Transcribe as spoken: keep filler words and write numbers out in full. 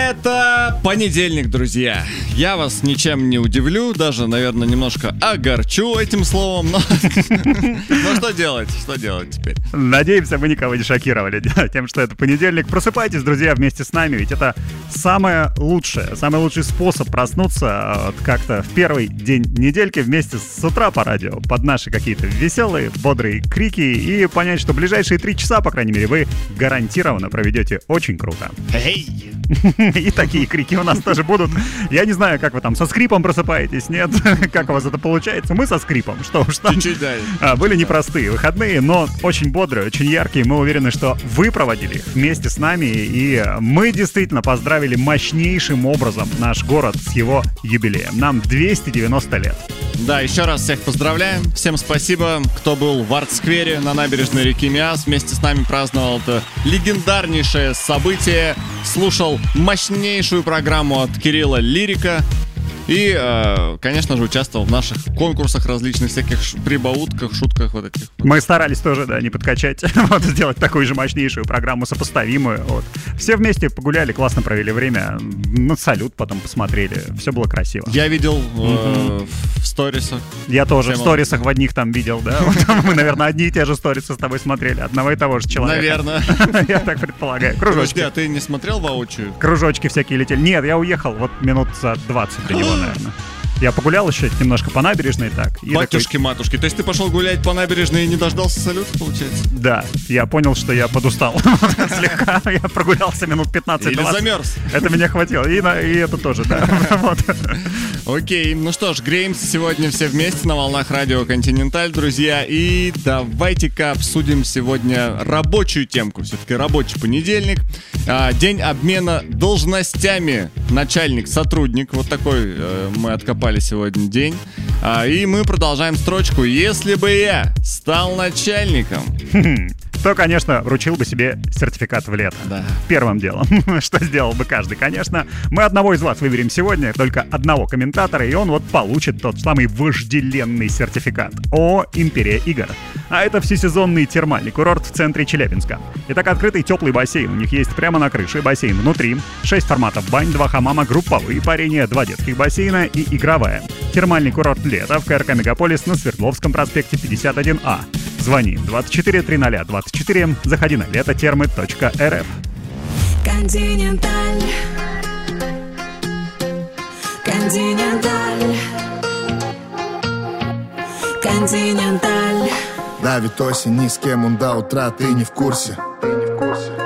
Это понедельник, друзья. Я вас ничем не удивлю, даже, наверное, немножко огорчу этим словом, но... Но что делать? Что делать теперь? Надеемся, мы никого не шокировали тем, что это понедельник. Просыпайтесь, друзья, вместе с нами, ведь это самое лучшее, самый лучший способ проснуться вот как-то в первый день недельки вместе с утра по радио, под наши какие-то веселые, бодрые крики и понять, что ближайшие три часа, по крайней мере, вы гарантированно проведете очень круто. Эй! И такие крики у нас тоже будут. Я не знаю, как вы там со скрипом просыпаетесь, нет? Как у вас это получается? Мы со скрипом, что уж там. Чуть-чуть, да. А, были непростые выходные, но очень бодрые, очень яркие. Мы уверены, что вы проводили их вместе с нами. И мы действительно поздравили мощнейшим образом наш город с его юбилеем. Нам двести девяносто лет. Да, еще раз всех поздравляем. Всем спасибо, кто был в арт-сквере на набережной реки Миас. Вместе с нами праздновал это легендарнейшее событие. Слушал мощнейшую программу от Кирилла Лирика. И, э, конечно же, участвовал в наших конкурсах различных, всяких ш- прибаутках, шутках вот этих. Мы старались тоже, да, не подкачать, вот, сделать такую же мощнейшую программу, сопоставимую, вот. Все вместе погуляли, классно провели время, на салют потом посмотрели, все было красиво. Я видел э, mm-hmm. в сторисах. Я тоже Прямо... в сторисах в одних там видел, да. Вот, мы, наверное, одни и те же сторисы с тобой смотрели, одного и того же человека. Наверное. Я так предполагаю. Кружочки. Подожди, а ты не смотрел воочию? Кружочки всякие летели. Нет, я уехал вот минут за двадцать до него, наверное. Я погулял еще немножко по набережной, так. Батюшки-матушки, такой... то есть ты пошел гулять по набережной и не дождался салюта, получается? Да, я понял, что я подустал слегка. Я прогулялся минут пятнадцать-двадцать. Или замерз. Это меня хватило. И, на, и это тоже, да. Вот. Окей, ну что ж, греемся сегодня все вместе на волнах радио Континенталь, друзья. И давайте-ка обсудим сегодня рабочую темку. Все-таки рабочий понедельник. День обмена должностями. Начальник-сотрудник. Вот такой э, мы откопали сегодня день. А, и мы продолжаем строчку. Если бы я стал начальником... то, конечно, вручил бы себе сертификат в лето. Да. Первым делом. Что сделал бы каждый, конечно. Мы одного из вас выберем сегодня, только одного комментатора, и он вот получит тот самый вожделенный сертификат. О, Империя игр. А это всесезонный термальный курорт в центре Челябинска. Итак, открытый теплый бассейн у них есть прямо на крыше, бассейн внутри, шесть форматов бань, два хамама, групповые парения, два детских бассейна и игровая. Термальный курорт лето в КРК Мегаполис на Свердловском проспекте пятьдесят один А. Звони двадцать четыре тридцать двадцать четыре, заходи на летотермы точка эр эф. Континенталь. Континенталь. Континенталь. Давит осень, ни с кем он до утра, ты не в курсе.